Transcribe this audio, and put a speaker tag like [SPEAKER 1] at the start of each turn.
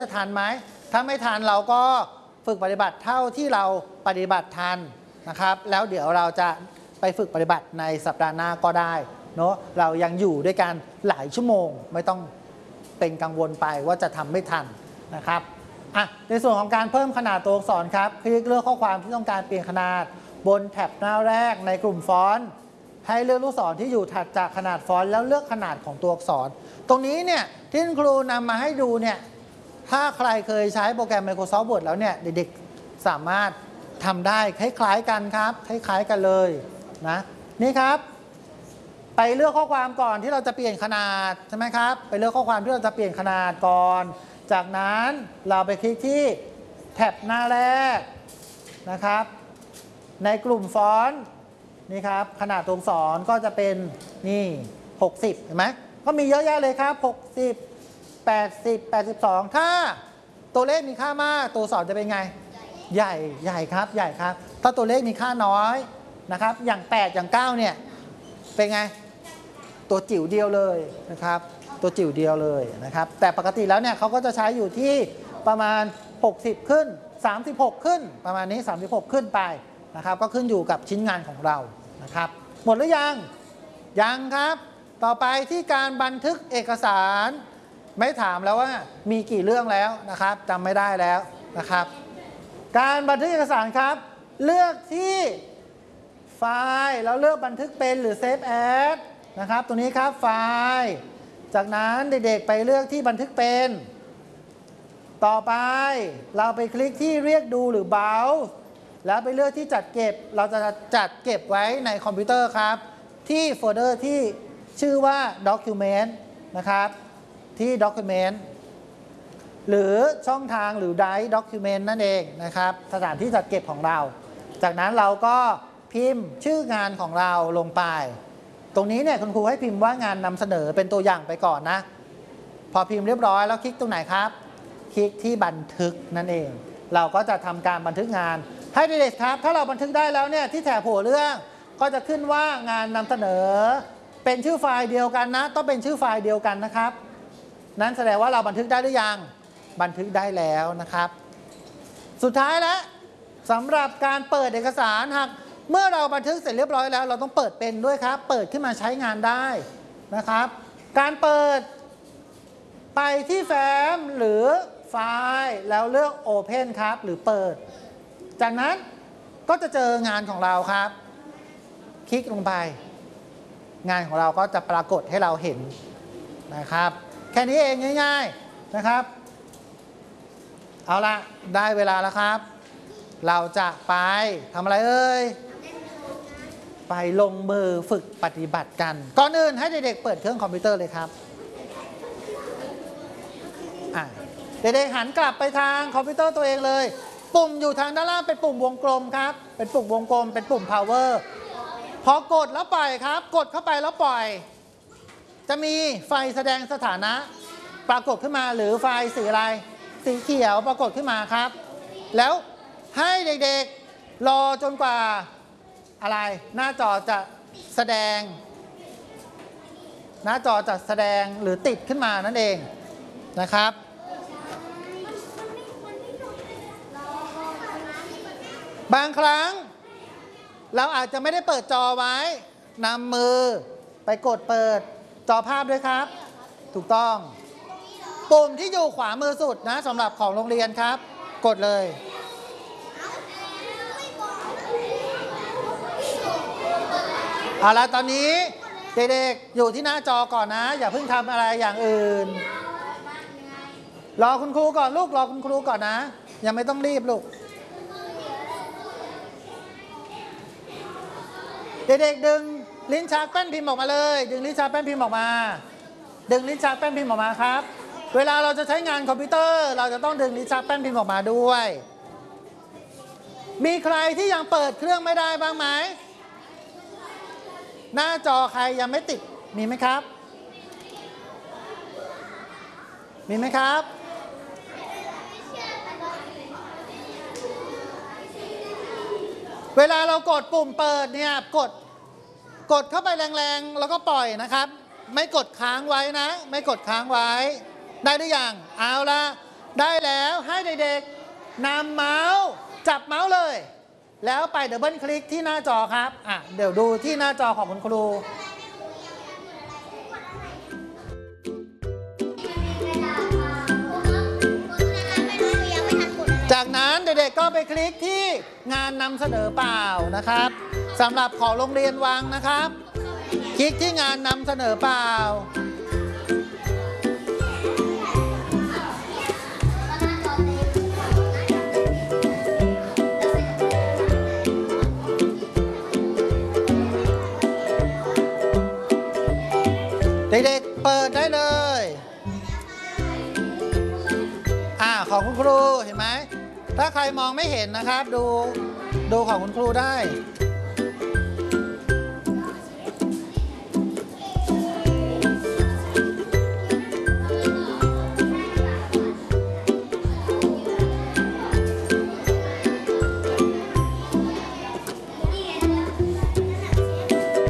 [SPEAKER 1] จะทันไหมถ้าไม่ทันเราก็ฝึกปฏิบัติเท่าที่เราปฏิบัติทันนะครับแล้วเดี๋ยวเราจะไปฝึกปฏิบัติในสัปดาห์หน้าก็ได้เนาะเรายังอยู่ด้วยกันหลายชั่วโมงไม่ต้องเป็นกังวลไปว่าจะทำไม่ทันนะครับในส่วนของการเพิ่มขนาดตัวอักษรครับคลิกเลือกข้อความที่ต้องการเปลี่ยนขนาดบนแท็บหน้าแรกในกลุ่มฟอนต์ให้เลือกลูกศรที่อยู่ถัดจากขนาดฟอนต์แล้วเลือกขนาดของตัวอักษรตรงนี้เนี่ยที่ครูนำมาให้ดูเนี่ยถ้าใครเคยใช้โปรแกรม Microsoft Word แล้วเนี่ยเด็กๆสามารถทำได้คล้ายๆกันครับคล้ายๆกันเลยนะนี่ครับไปเลือกข้อความก่อนที่เราจะเปลี่ยนขนาดใช่ไหมครับไปเลือกข้อความที่เราจะเปลี่ยนขนาดก่อนจากนั้นเราไปคลิกที่แท็บหน้าแรกนะครับในกลุ่มฟอนต์นี่ครับขนาดตัวอักษรก็จะเป็นนี่60เห็นไหมก็มีเยอะแยะเลยครับ60 80 82ถ้าตัวเลขมีค่ามากตัวอักษรจะเป็นไงใหญ่ครับใหญ่ครับถ้าตัวเลขมีค่าน้อยนะครับอย่าง8อย่าง9เนี่ยเป็นไงตัวจิ๋วเดียวเลยนะครับตัวจิ๋วเดียวเลยนะครับแต่ปกติแล้วเนี่ยเขาก็จะใช้อยู่ที่ประมาณ60ขึ้น36ขึ้นประมาณนี้36ขึ้นไปนะครับก็ขึ้นอยู่กับชิ้นงานของเรานะครับหมดหรือยังยังครับต่อไปที่การบันทึกเอกสารไม่ถามแล้วว่ามีกี่เรื่องแล้วนะครับจำไม่ได้แล้วนะครับการบันทึกเอกสารครับเลือกที่ไฟล์แล้วเลือกบันทึกเป็นหรือ Save As นะครับตรงนี้ครับไฟล์จากนั้นเด็กๆไปเลือกที่บันทึกเป็นต่อไปเราไปคลิกที่เรียกดูหรือ Browse แล้วไปเลือกที่จัดเก็บเราจะจัดเก็บไว้ในคอมพิวเตอร์ครับที่โฟลเดอร์ที่ชื่อว่า Document นะครับที่ Document หรือช่องทางหรือ Drive Document นั่นเองนะครับสถานที่จัดเก็บของเราจากนั้นเราก็พิมพ์ชื่องานของเราลงไปตรงนี้เนี่ยคุณครูให้พิมพ์ว่างานนำเสนอเป็นตัวอย่างไปก่อนนะพอพิมพ์เรียบร้อยแล้วคลิกตรงไหนครับคลิกที่บันทึกนั่นเองเราก็จะทำการบันทึกงานให้เด็กๆครับถ้าเราบันทึกได้แล้วเนี่ยที่แถบหัวเรื่องก็จะขึ้นว่างานนำเสนอเป็นชื่อไฟล์เดียวกันนะต้องเป็นชื่อไฟล์เดียวกันนะครับนั้นแสดงว่าเราบันทึกได้หรือยังบันทึกได้แล้วนะครับสุดท้ายแล้วสำหรับการเปิดเอกสารหากเมื่อเราบันทึกเสร็จเรียบร้อยแล้วเราต้องเปิดเป็นด้วยครับเปิดขึ้นมาใช้งานได้นะครับการเปิดไปที่แฟ้มหรือไฟล์แล้วเลือก Open ครับหรือเปิดจากนั้นก็จะเจองานของเราครับคลิกลงไปงานของเราก็จะปรากฏให้เราเห็นนะครับแค่นี้เองง่ายๆนะครับเอาละได้เวลาแล้วครับเราจะไปทำอะไรเอ่ยไปลงมือฝึกปฏิบัติกันก่อนอื่นให้เด็กๆเปิดเครื่องคอมพิวเตอร์เลยครับเด็กๆหันกลับไปทางคอมพิวเตอร์ตัวเองเลยปุ่มอยู่ทางด้านล่างเป็นปุ่มวงกลมครับเป็นปุ่มวงกลมเป็นปุ่ม power พอกดแล้วปล่อยครับกดเข้าไปแล้วปล่อยจะมีไฟแสดงสถานะปรากฏขึ้นมาหรือไฟสีอะไรสีเขียวปรากฏขึ้นมาครับแล้วให้เด็กๆรอจนกว่าอะไรหน้าจอจะแสดงหน้าจอจะแสดงหรือติดขึ้นมานั่นเองนะครับบางครั้งเราอาจจะไม่ได้เปิดจอไว้นำมือไปกดเปิดจอภาพด้วยครับถูกต้องปุ่มที่อยู่ขวามือสุดนะสำหรับของโรงเรียนครับกดเลยเอาละตอนนี้เด็กๆอยู่ที่หน้าจอก่อนนะอย่าเพิ่งทำอะไรอย่างอื่นรอคุณครูก่อนลูกรอคุณครูก่อนนะยังไม่ต้องรีบลูกเด็กๆดึงลิ้นชักแป้นพิมพ์ออกมาเลยดึงลิ้นชักแป้นพิมพ์ออกมาดึงลิ้นชักแป้นพิมพ์ออกมาครับเวลาเราจะใช้งานคอมพิวเตอร์เราจะต้องดึงลิ้นชักแป้นพิมพ์ออกมาด้วยมีใครที่ยังเปิดเครื่องไม่ได้บ้างไหมหน้าจอใครยังไม่ติดมีไหมครับมีไหมครับเวลาเรากดปุ่มเปิดเนี่ยกดเข้าไปแรงๆแล้วก็ปล่อยนะครับไม่กดค้างไว้นะไม่กดค้างไว้ได้หรือยังเอาละได้แล้วให้เด็กๆนำเมาส์จับเมาส์เลย แล้วไปดับเบิลคลิกที่หน้าจอครับเดี๋ยวดูที่หน้าจอของคุณครู จากนั้นเด็กๆก็ไปคลิกที่งานนำเสนอเปล่านะครับสำหรับของโรงเรียนวังนะครับคลิกที่งานนำเสนอเปล่าเด็กๆเปิดได้เลยของคุณครูเห็นไหมถ้าใครมองไม่เห็นนะครับดูของคุณครูได้